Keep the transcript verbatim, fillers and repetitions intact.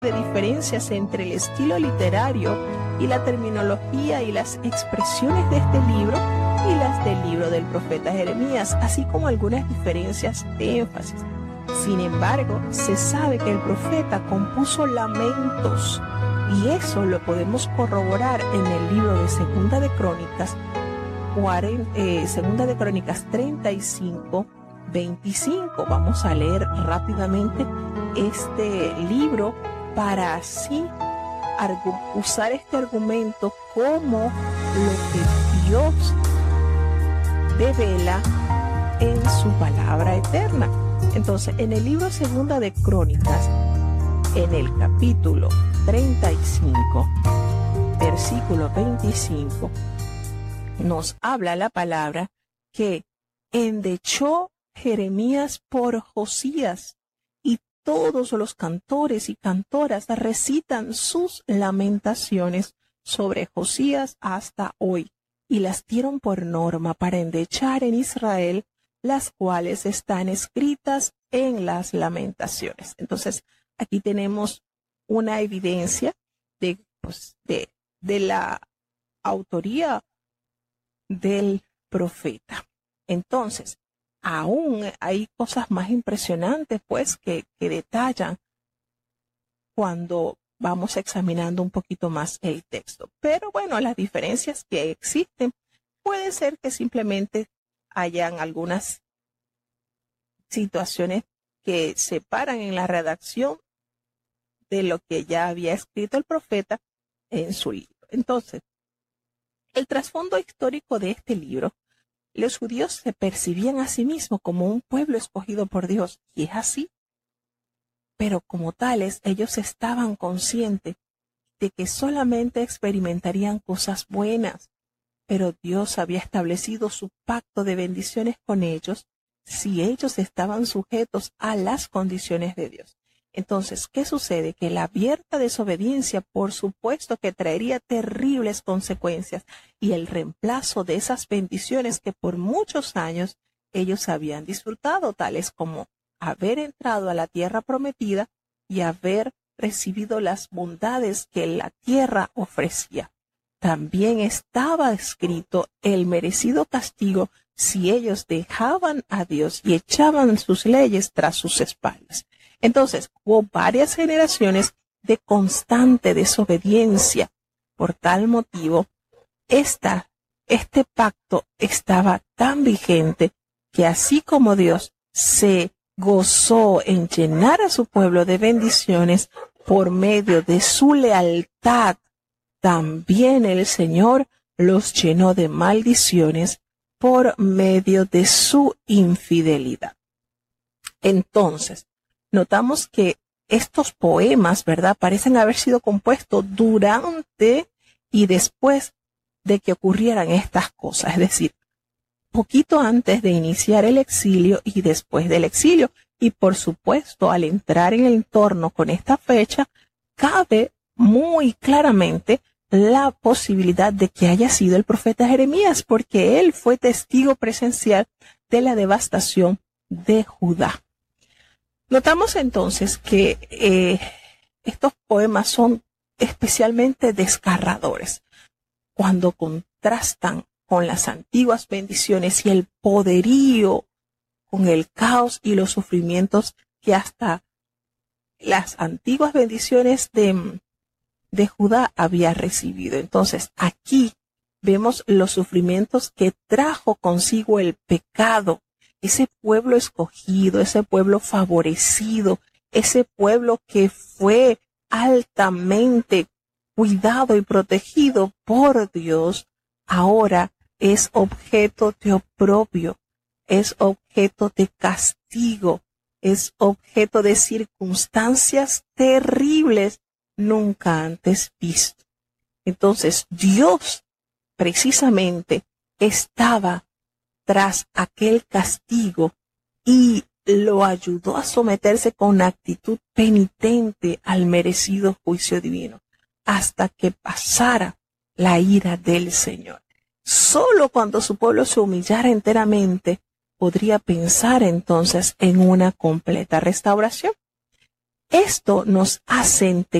de diferencias entre el estilo literario y la terminología y las expresiones de este libro y las del libro del profeta Jeremías, así como algunas diferencias de énfasis. Sin embargo, se sabe que el profeta compuso lamentos, y eso lo podemos corroborar en el libro de Segunda de Crónicas, cuarenta, eh, Segunda de Crónicas treinta y cinco, veinticinco. Vamos a leer rápidamente este libro para así usar este argumento como lo que Dios devela en su palabra eterna. Entonces, en el libro Segunda de Crónicas, en el capítulo treinta y cinco, versículo veinticinco, nos habla la palabra que endechó Jeremías por Josías, y todos los cantores y cantoras recitan sus lamentaciones sobre Josías hasta hoy, y las dieron por norma para endechar en Israel, las cuales están escritas en las lamentaciones. Entonces, aquí tenemos una evidencia de, pues, de, de la autoría del profeta. Entonces, aún hay cosas más impresionantes, pues, que, que detallan cuando vamos examinando un poquito más el texto. Pero bueno, las diferencias que existen puede ser que simplemente hayan algunas situaciones que separan en la redacción de lo que ya había escrito el profeta en su libro. Entonces, el trasfondo histórico de este libro: los judíos se percibían a sí mismos como un pueblo escogido por Dios, y es así. Pero como tales, ellos estaban conscientes de que solamente experimentarían cosas buenas, pero Dios había establecido su pacto de bendiciones con ellos si ellos estaban sujetos a las condiciones de Dios. Entonces, ¿qué sucede? Que la abierta desobediencia, por supuesto que traería terribles consecuencias, y el reemplazo de esas bendiciones que por muchos años ellos habían disfrutado, tales como haber entrado a la tierra prometida y haber recibido las bondades que la tierra ofrecía. También estaba escrito el merecido castigo si ellos dejaban a Dios y echaban sus leyes tras sus espaldas. Entonces, hubo varias generaciones de constante desobediencia. Por tal motivo, esta, este pacto estaba tan vigente que así como Dios se gozó en llenar a su pueblo de bendiciones por medio de su lealtad, también el Señor los llenó de maldiciones por medio de su infidelidad. Entonces, notamos que estos poemas, ¿verdad?, parecen haber sido compuestos durante y después de que ocurrieran estas cosas, es decir, poquito antes de iniciar el exilio y después del exilio. Y por supuesto, al entrar en el entorno con esta fecha, cabe muy claramente la posibilidad de que haya sido el profeta Jeremías, porque él fue testigo presencial de la devastación de Judá. Notamos entonces que eh, estos poemas son especialmente desgarradores cuando contrastan con las antiguas bendiciones y el poderío, con el caos y los sufrimientos que hasta las antiguas bendiciones de, de Judá había recibido. Entonces, aquí vemos los sufrimientos que trajo consigo el pecado, ese pueblo escogido, ese pueblo favorecido, ese pueblo que fue altamente cuidado y protegido por Dios, ahora es objeto de oprobio, es objeto de castigo, es objeto de circunstancias terribles nunca antes visto. Entonces, Dios precisamente estaba tras aquel castigo y lo ayudó a someterse con actitud penitente al merecido juicio divino, hasta que pasara la ira del Señor. Solo cuando su pueblo se humillara enteramente, podría pensar entonces en una completa restauración. Esto nos hace entender